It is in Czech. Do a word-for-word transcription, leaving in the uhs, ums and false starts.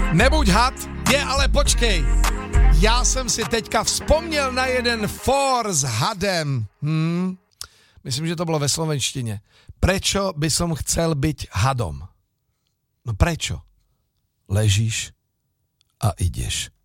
Nebuď had, je, ale počkej. Já jsem si teďka vzpomněl na jeden for s hadem. Hmm. Myslím, že to bylo ve slovenštině. Prečo by som chcel byť hadom? No prečo? Ležíš a ideš.